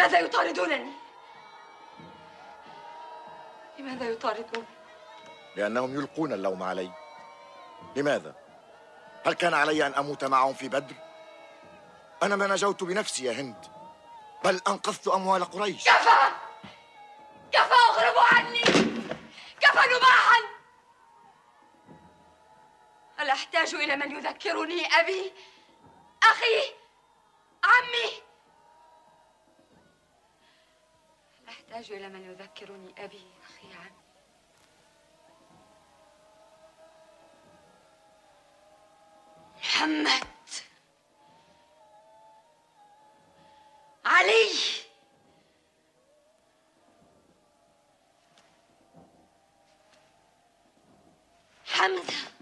لماذا يطاردونني؟ لماذا يطاردونني؟ لأنهم يلقون اللوم علي. لماذا؟ هل كان علي أن أموت معهم في بدر؟ أنا ما نجوت بنفسي يا هند، بل أنقذت أموال قريش. كفى! كفى، اغربوا عني! كفى نباحا! هل أحتاج إلى من يذكرني أبي؟ أخي؟ عمي؟ هل أحتاج إلى من يذكرني أبي؟ أخي؟ عمي؟ محمد، علي، حمزة.